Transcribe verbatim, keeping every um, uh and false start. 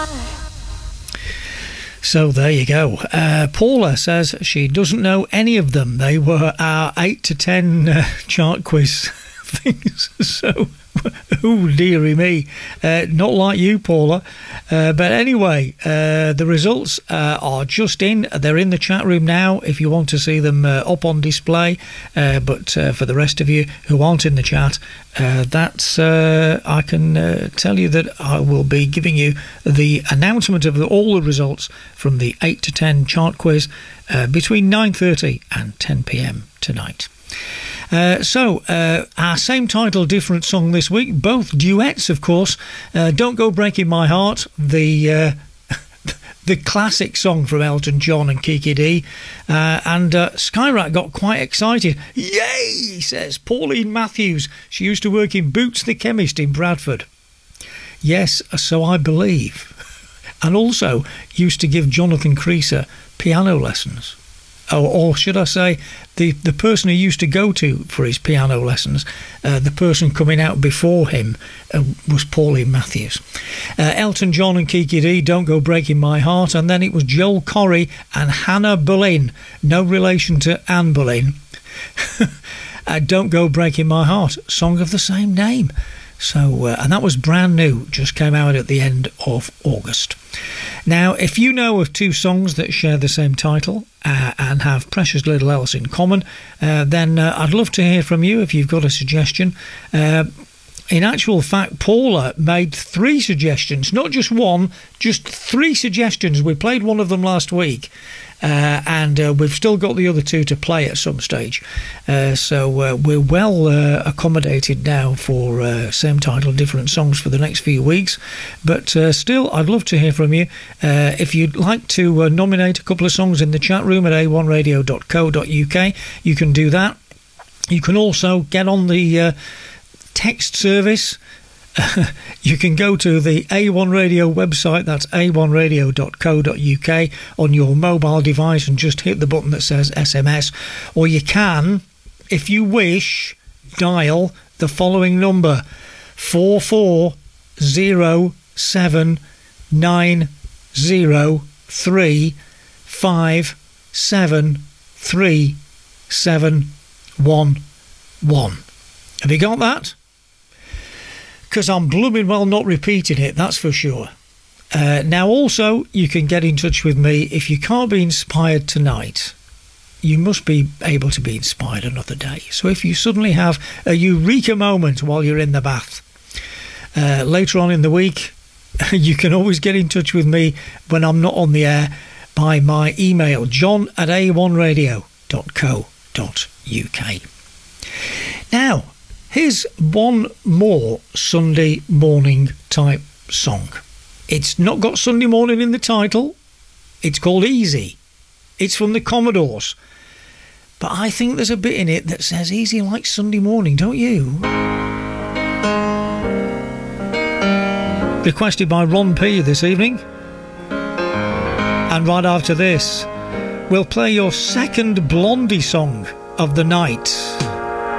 So there you go. Uh, Paula says she doesn't know any of them. They were our eight to ten uh, chart quiz things. So, oh dearie me, uh, not like you, Paula. Uh, but anyway, uh, the results uh, are just in. They're in the chat room now if you want to see them uh, up on display. Uh, but uh, for the rest of you who aren't in the chat, uh, that's uh, I can uh, tell you that I will be giving you the announcement of the, all the results from the eight to ten chart quiz uh, between nine thirty and ten p m tonight. Uh, so, uh, our same title, different song this week, both duets, of course. Uh, Don't Go Breaking My Heart, the uh, the classic song from Elton John and Kiki Dee. Uh, and uh, Skyrack got quite excited. Yay, says Pauline Matthews. She used to work in Boots the Chemist in Bradford. Yes, so I believe. And also used to give Jonathan Creaser piano lessons. Or, or should I say, the, the person who used to go to for his piano lessons, uh, the person coming out before him uh, was Pauline Matthews. Uh, Elton John and Kiki Dee, Don't Go Breaking My Heart, and then it was Joel Corry and Hannah Boleyn, no relation to Anne Boleyn. uh, Don't Go Breaking My Heart, song of the same name. So, uh, and that was brand new, just came out at the end of August. Now, if you know of two songs that share the same title uh, and have precious little else in common, uh, then uh, I'd love to hear from you if you've got a suggestion. Uh, in actual fact, Paula made three suggestions, not just one, just three suggestions. We played one of them last week. Uh, and uh, we've still got the other two to play at some stage. Uh, so uh, we're well uh, accommodated now for uh, same title, different songs for the next few weeks. But uh, still, I'd love to hear from you. Uh, if you'd like to uh, nominate a couple of songs in the chat room at a one radio dot co dot u k, you can do that. You can also get on the uh, text service. You can go to the A one Radio website, that's a one radio dot co dot u k, on your mobile device and just hit the button that says S M S. Or you can, if you wish, dial the following number, four four zero seven nine zero three five seven three seven one one. Have you got that? Because I'm blooming well not repeating it, that's for sure. Uh, now, also, you can get in touch with me if you can't be inspired tonight. You must be able to be inspired another day. So if you suddenly have a eureka moment while you're in the bath, uh, later on in the week, you can always get in touch with me when I'm not on the air by my email, john at a one radio dot co dot u k. Now, here's one more Sunday morning type song. It's not got Sunday morning in the title. It's called Easy. It's from the Commodores. But I think there's a bit in it that says easy like Sunday morning, don't you? Requested by Ron P this evening. And right after this, we'll play your second Blondie song of the night.